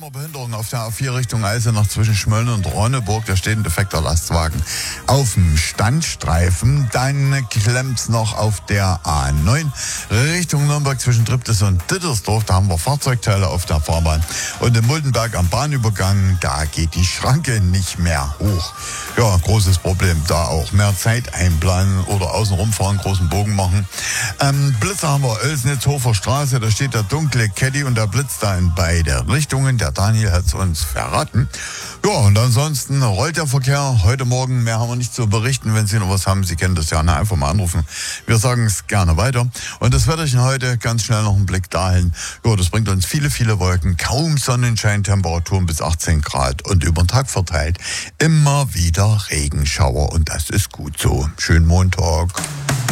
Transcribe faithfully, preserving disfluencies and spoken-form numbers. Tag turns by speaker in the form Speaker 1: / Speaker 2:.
Speaker 1: Behinderung auf der A vier Richtung Eisenach zwischen Schmölln und Ronneburg. Da steht ein defekter Lastwagen auf dem Standstreifen. Dann klemmt's noch auf der A neun Richtung Nürnberg zwischen Triptis und Dittersdorf. Da haben wir Fahrzeugteile auf der Fahrbahn. Und in Muldenberg am Bahnübergang, da geht die Schranke nicht mehr hoch. Ja, großes Problem da auch. Mehr Zeit einplanen oder außen rumfahren, großen Bogen machen. Ähm, Blitzer haben wir Oelsnitz, Hofer Straße. Da steht der dunkle Caddy und der blitzt da in beide Richtungen. Der Daniel hat es uns verraten. Ja, und ansonsten rollt der Verkehr heute Morgen. Mehr haben wir nicht zu berichten. Wenn Sie noch was haben, Sie kennen das ja, ne? Einfach mal anrufen. Wir sagen es gerne weiter. Und das Wetterchen heute, ganz schnell noch einen Blick dahin. Ja, das bringt uns viele, viele Wolken. Kaum Sonnenschein, Temperaturen bis achtzehn Grad. Und über den Tag verteilt immer wieder Regenschauer. Und das ist gut so. Schönen Montag.